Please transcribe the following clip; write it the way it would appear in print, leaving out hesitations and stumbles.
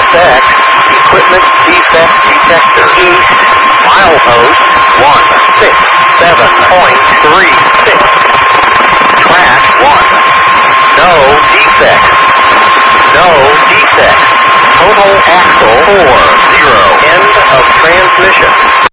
defect, equipment defect detector. East, milepost 167.36. Track 1. No defect. No defect. Total axle 40. End of transmission.